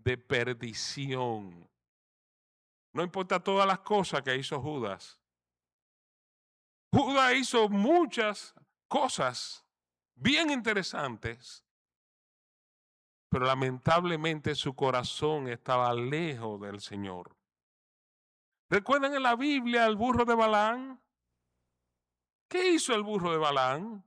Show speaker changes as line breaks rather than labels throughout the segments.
de perdición. No importa todas las cosas que hizo Judas. Judas hizo muchas cosas bien interesantes, pero lamentablemente su corazón estaba lejos del Señor. ¿Recuerdan en la Biblia el burro de Balaam? ¿Qué hizo el burro de Balaam?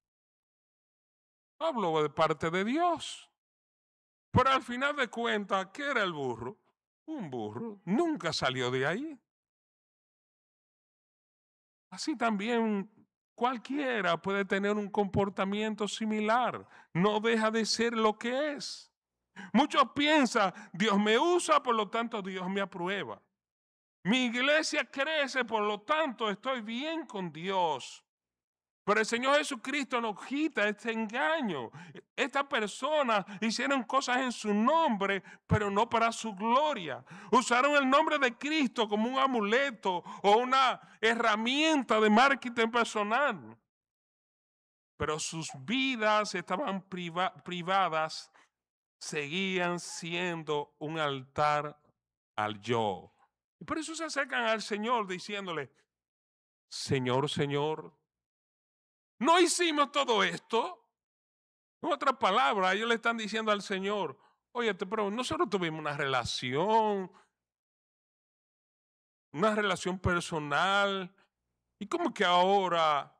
Habló de parte de Dios. Pero al final de cuentas, ¿qué era el burro? Un burro. Nunca salió de ahí. Así también cualquiera puede tener un comportamiento similar. No deja de ser lo que es. Muchos piensan, Dios me usa, por lo tanto Dios me aprueba. Mi iglesia crece, por lo tanto estoy bien con Dios. Pero el Señor Jesucristo nos quita este engaño. Estas personas hicieron cosas en su nombre, pero no para su gloria. Usaron el nombre de Cristo como un amuleto o una herramienta de marketing personal. Pero sus vidas estaban privadas, seguían siendo un altar al yo. Y por eso se acercan al Señor diciéndole, Señor, Señor, ¿no hicimos todo esto? En otras palabras, ellos le están diciendo al Señor, oye, pero nosotros tuvimos una relación personal, y como que ahora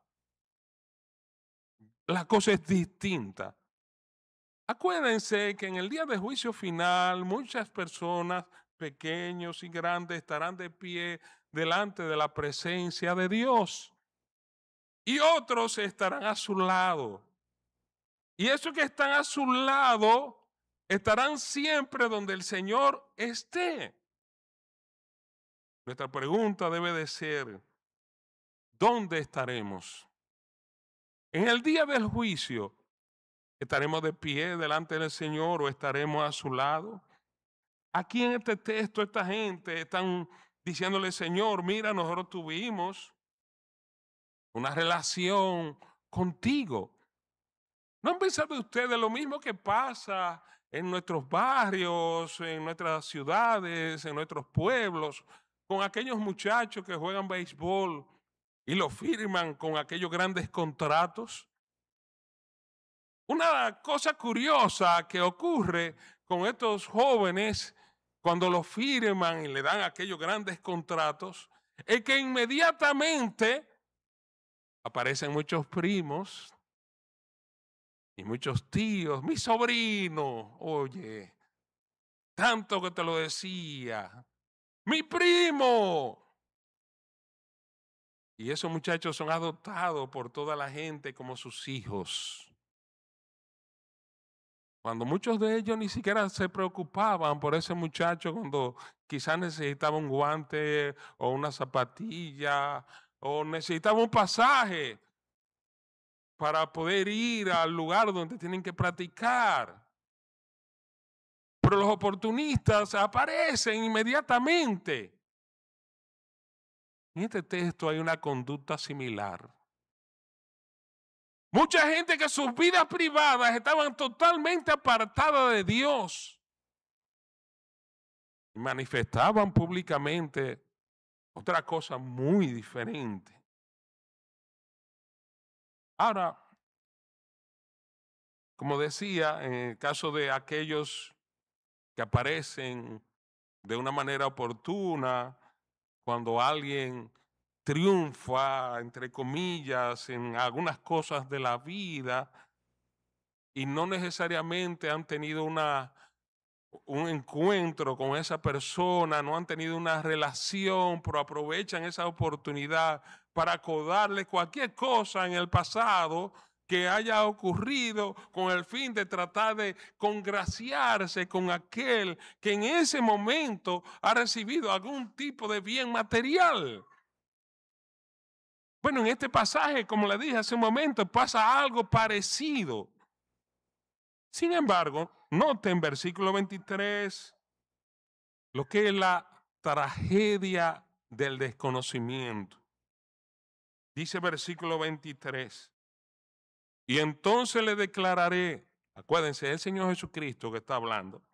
la cosa es distinta. Acuérdense que en el día de juicio final, muchas personas, pequeños y grandes, estarán de pie delante de la presencia de Dios. Y otros estarán a su lado. Y esos que están a su lado estarán siempre donde el Señor esté. Nuestra pregunta debe de ser, ¿dónde estaremos? En el día del juicio, ¿estaremos de pie delante del Señor o estaremos a su lado? Aquí en este texto esta gente están diciéndole, Señor, mira, nosotros tuvimos una relación contigo. ¿No han pensado ustedes lo mismo que pasa en nuestros barrios, en nuestras ciudades, en nuestros pueblos, con aquellos muchachos que juegan béisbol y lo firman con aquellos grandes contratos? Una cosa curiosa que ocurre con estos jóvenes cuando lo firman y le dan aquellos grandes contratos es que inmediatamente aparecen muchos primos y muchos tíos, mi sobrino, oye, tanto que te lo decía, mi primo. Y esos muchachos son adoptados por toda la gente como sus hijos. Cuando muchos de ellos ni siquiera se preocupaban por ese muchacho cuando quizás necesitaba un guante o una zapatilla o necesitaba un pasaje para poder ir al lugar donde tienen que practicar. Pero los oportunistas aparecen inmediatamente. En este texto hay una conducta similar. Mucha gente que sus vidas privadas estaban totalmente apartadas de Dios. Y manifestaban públicamente otra cosa muy diferente. Ahora, como decía, en el caso de aquellos que aparecen de una manera oportuna, cuando alguien triunfa, entre comillas, en algunas cosas de la vida y no necesariamente han tenido un encuentro con esa persona, no han tenido una relación, pero aprovechan esa oportunidad para acodarle cualquier cosa en el pasado que haya ocurrido con el fin de tratar de congraciarse con aquel que en ese momento ha recibido algún tipo de bien material. Bueno, en este pasaje, como le dije hace un momento, pasa algo parecido. Sin embargo, noten en versículo 23 lo que es la tragedia del desconocimiento. Dice versículo 23, y entonces le declararé, acuérdense, es el Señor Jesucristo que está hablando,